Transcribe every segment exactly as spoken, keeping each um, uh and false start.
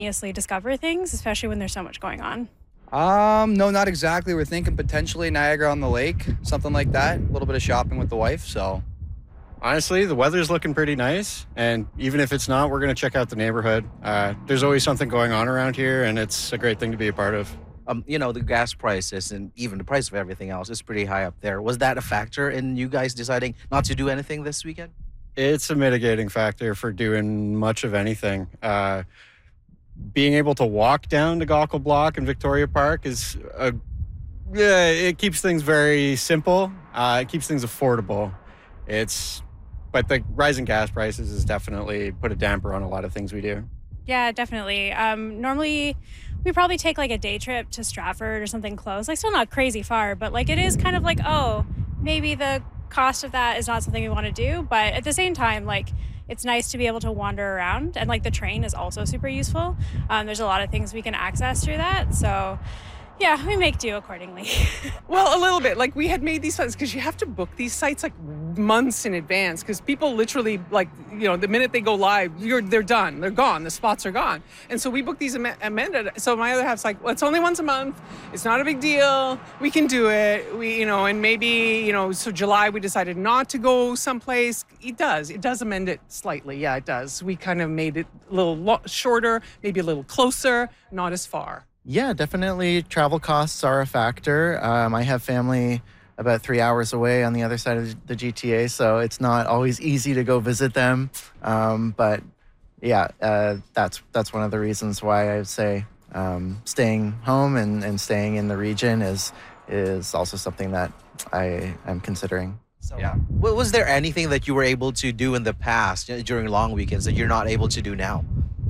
spontaneously discover things, especially when there's so much going on. Um, no, not exactly. We're thinking potentially Niagara on the Lake, something like that. A little bit of shopping with the wife, so. Honestly, the weather's looking pretty nice, and even if it's not, we're going to check out the neighborhood. Uh, there's always something going on around here, and it's a great thing to be a part of. Um, you know, the gas prices and even the price of everything else is pretty high up there. Was that a factor in you guys deciding not to do anything this weekend? It's a mitigating factor for doing much of anything. Uh, being able to walk down to Gaukel Block and Victoria Park is, a, yeah, it keeps things very simple. Uh, it keeps things affordable. It's, but the rising gas prices has definitely put a damper on a lot of things we do. Yeah, definitely. Um, normally, we probably take like a day trip to Stratford or something close. Like, still not crazy far, but like it is kind of like, oh, maybe the cost of that is not something we want to do. But at the same time, like, it's nice to be able to wander around. And like the train is also super useful. Um, there's a lot of things we can access through that. So yeah, we make do accordingly. Well, a little bit. Like, we had made these sites because you have to book these sites like months in advance because people literally, like, you know, the minute they go live, you're they're done. They're gone. The spots are gone. And so we booked these am- amended. So my other half's like, well, it's only once a month. It's not a big deal. We can do it. We, you know, and maybe, you know, so July we decided not to go someplace. It does. It does amend it slightly. Yeah, it does. We kind of made it a little lo- shorter, maybe a little closer, not as far. Yeah, definitely travel costs are a factor. Um, I have family about three hours away on the other side of the G T A, so it's not always easy to go visit them. Um, but yeah, uh, that's that's one of the reasons why I would say um, staying home and, and staying in the region is is also something that I am considering. So, yeah. Well, was there anything that you were able to do in the past you know, during long weekends that you're not able to do now?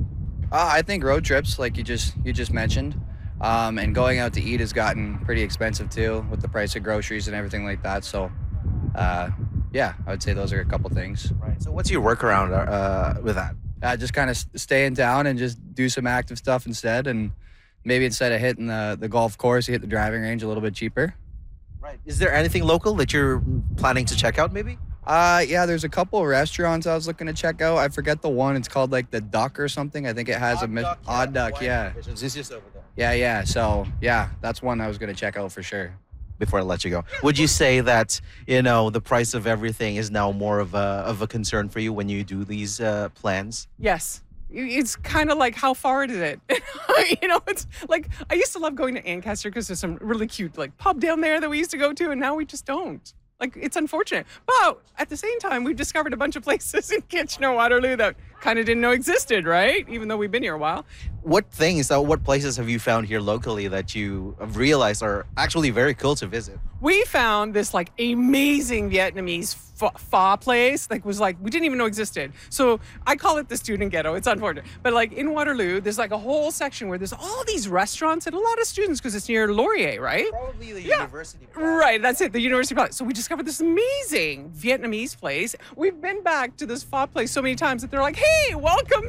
Uh, I think road trips, like you just you just mentioned, um, and going out to eat has gotten pretty expensive too with the price of groceries and everything like that. So, uh, yeah, I would say those are a couple things. Right. So what's your workaround uh, with that? Uh, just kind of stay in town and just do some active stuff instead, and maybe instead of hitting the, the golf course, you hit the driving range a little bit cheaper. Right. Is there anything local that you're planning to check out maybe? Uh, yeah, there's a couple of restaurants I was looking to check out. I forget the one. It's called like the Duck or something. I think it has Odd a mis- Duck, yeah. Odd Duck, yeah. It's just over there. Yeah, yeah. So, yeah, that's one I was going to check out for sure. Before I let you go, would you say that, you know, the price of everything is now more of a of a concern for you when you do these uh, plans? Yes. It's kind of like, how far is it? You know, it's like, I used to love going to Ancaster because there's some really cute like pub down there that we used to go to, and now we just don't. Like, it's unfortunate. But at the same time, we've discovered a bunch of places in Kitchener-Waterloo that kind of didn't know existed, right? Even though we've been here a while. What things, uh, what places have you found here locally that you have realized are actually very cool to visit? We found this like amazing Vietnamese pho, pho place. Like, was like, we didn't even know existed. So I call it the student ghetto. It's unfortunate. But like in Waterloo, there's like a whole section where there's all these restaurants and a lot of students because it's near Laurier, right? Probably the Yeah. university. Right, that's it, the University Plaza. So we discovered this amazing Vietnamese place. We've been back to this pho place so many times that they're like, hey, welcome.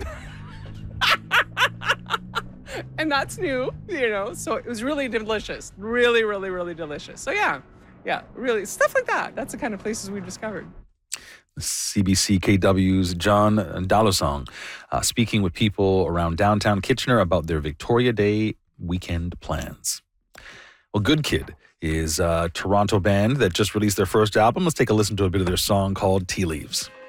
And that's new, you know, so it was really delicious. Really, really, really delicious. So yeah, yeah, really, stuff like that. That's the kind of places we've discovered. C B C K W's John Dalusong uh, speaking with people around downtown Kitchener about their Victoria Day weekend plans. Well, Good Kid is a Toronto band that just released their first album. Let's take a listen to a bit of their song called Tea Leaves.